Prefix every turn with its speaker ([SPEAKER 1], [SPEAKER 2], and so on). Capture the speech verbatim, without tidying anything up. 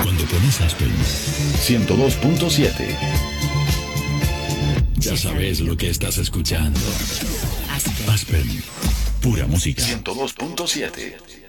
[SPEAKER 1] Cuando pones Aspen
[SPEAKER 2] ciento dos punto siete.
[SPEAKER 1] Ya sabes lo que estás escuchando. Aspen. Aspen. Pura música.
[SPEAKER 2] ciento dos punto siete.